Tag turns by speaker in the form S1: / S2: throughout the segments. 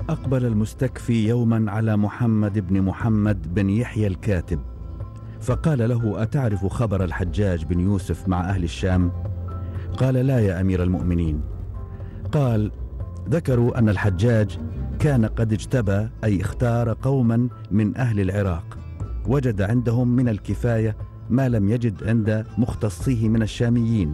S1: أقبل المستكفي يوما على محمد بن محمد بن يحيى الكاتب، فقال له: أتعرف خبر الحجاج بن يوسف مع أهل الشام؟ قال: لا يا أمير المؤمنين. قال: ذكروا أن الحجاج كان قد اجتبى، أي اختار قوما من أهل العراق، وجد عندهم من الكفاية ما لم يجد عند مختصيه من الشاميين،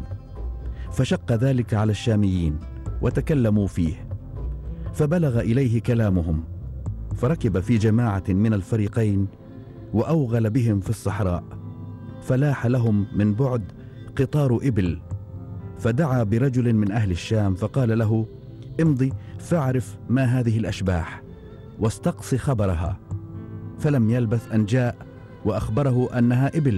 S1: فشق ذلك على الشاميين وتكلموا فيه، فبلغ إليه كلامهم، فركب في جماعة من الفريقين وأوغل بهم في الصحراء، فلاح لهم من بعد قطار إبل، فدعا برجل من أهل الشام فقال له: امضي فاعرف ما هذه الأشباح واستقص خبرها. فلم يلبث أن جاء وأخبره أنها إبل،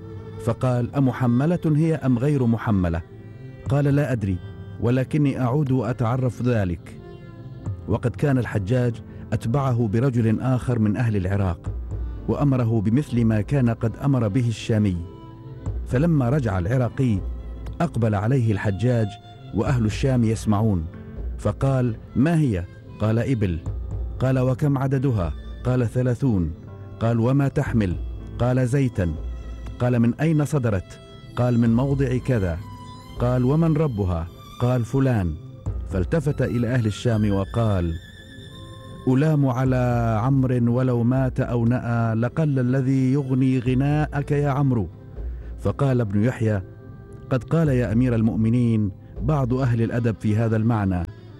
S1: فقال: أمحملة هي أم غير محملة؟ قال: لا أدري، ولكني أعود وأتعرف ذلك. وقد كان الحجاج أتبعه برجل آخر من أهل العراق، وأمره بمثل ما كان قد أمر به الشامي. فلما رجع العراقي أقبل عليه الحجاج وأهل الشام يسمعون، فقال: ما هي؟ قال: إبل. قال: وكم عددها؟ قال: 30. قال: وما تحمل؟ قال: زيتا. قال: من أين صدرت؟ قال: من موضع كذا. قال: ومن ربها؟ قال: فلان. فالتفت إلى أهل الشام وقال: ألام على عمرو ولو مات أو نأى لقل الذي يغني غناءك يا عمرو. فقال ابن يحيى: قد قال يا أمير المؤمنين بعض أهل الأدب في هذا المعنى: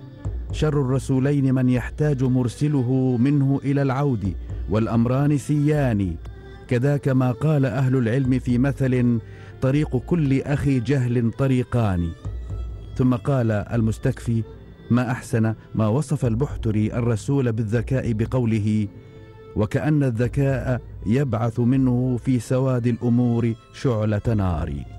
S1: شر الرسولين من يحتاج مرسله منه إلى العود، والأمران سيان. كذاك ما قال أهل العلم في مثل: طريق كل أخي جهل طريقان. ثم قال المستكفي: ما أحسن ما وصف البحتري الرسول بالذكاء بقوله: وكأن الذكاء يبعث منه في سواد الأمور شعلة نار.